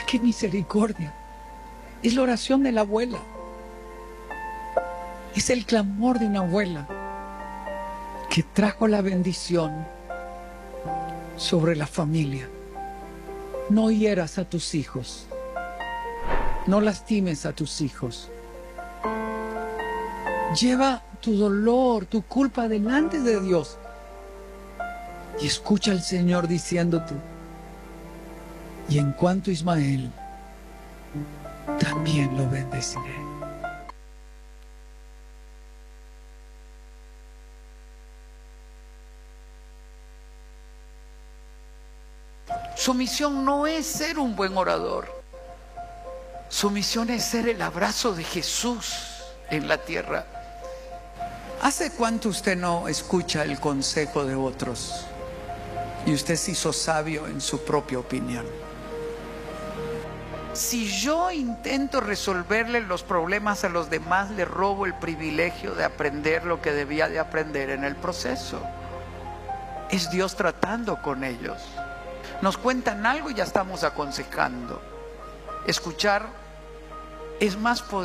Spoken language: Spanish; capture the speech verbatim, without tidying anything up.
¡Qué misericordia! Es la oración de la abuela. Es el clamor de una abuela que trajo la bendición sobre la familia. No hieras a tus hijos. No lastimes a tus hijos. Lleva tu dolor, tu culpa delante de Dios. Y escucha al Señor diciéndote: y en cuanto a Ismael, también lo bendeciré. Su misión no es ser un buen orador. Su misión es ser el abrazo de Jesús en la tierra. ¿Hace cuánto usted no escucha el consejo de otros y usted se hizo sabio en su propia opinión? Si yo intento resolverle los problemas a los demás, le robo el privilegio de aprender lo que debía de aprender en el proceso. Es Dios tratando con ellos. Nos cuentan algo y ya estamos aconsejando. Escuchar es más poderoso